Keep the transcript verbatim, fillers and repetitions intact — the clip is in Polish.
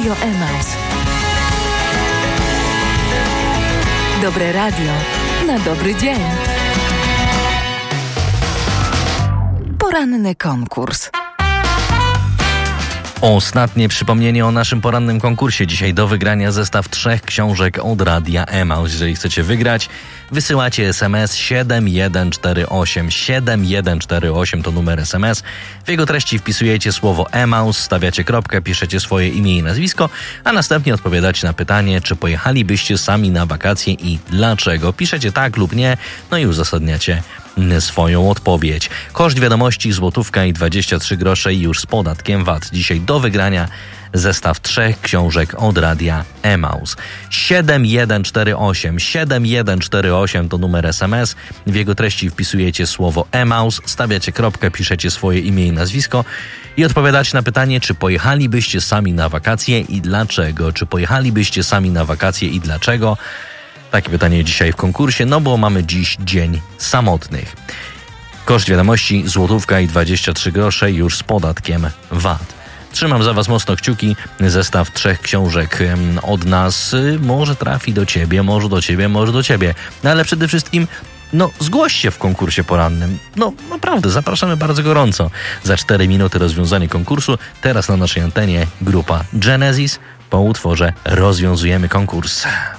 Radio Emaus. Dobre radio na dobry dzień. Poranny konkurs. Ostatnie przypomnienie o naszym porannym konkursie. Dzisiaj do wygrania zestaw trzech książek od Radia Emaus. Jeżeli chcecie wygrać, wysyłacie es em es siedem jeden cztery osiem. siedem jeden cztery osiem to numer es em es. W jego treści wpisujecie słowo Emaus, stawiacie kropkę, piszecie swoje imię i nazwisko, a następnie odpowiadacie na pytanie, czy pojechalibyście sami na wakacje i dlaczego. Piszecie tak lub nie, no i uzasadniacie swoją odpowiedź. Koszt wiadomości złotówka i dwadzieścia trzy grosze już z podatkiem V A T. Dzisiaj do wygrania zestaw trzech książek od Radia Emaus. siedem jeden cztery osiem. siedem jeden cztery osiem to numer es em es. W jego treści wpisujecie słowo Emaus, stawiacie kropkę, piszecie swoje imię i nazwisko i odpowiadacie na pytanie, czy pojechalibyście sami na wakacje i dlaczego. Czy pojechalibyście sami na wakacje i dlaczego? Takie pytanie dzisiaj w konkursie, no bo mamy dziś Dzień Samotnych. Koszt wiadomości złotówka i dwadzieścia trzy grosze już z podatkiem V A T. Trzymam za was mocno kciuki. Zestaw trzech książek od nas może trafi do ciebie, może do ciebie, może do ciebie. No ale przede wszystkim, no zgłoś się w konkursie porannym. No naprawdę, zapraszamy bardzo gorąco. Za cztery minuty rozwiązanie konkursu. Teraz na naszej antenie grupa Genesis. Po utworze rozwiązujemy konkurs.